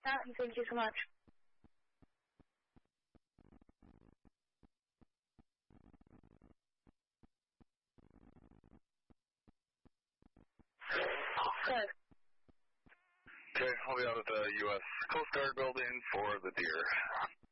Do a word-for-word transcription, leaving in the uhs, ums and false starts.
Thank you so much. Good. Okay, I'll be out at the U S Coast Guard building for the deer.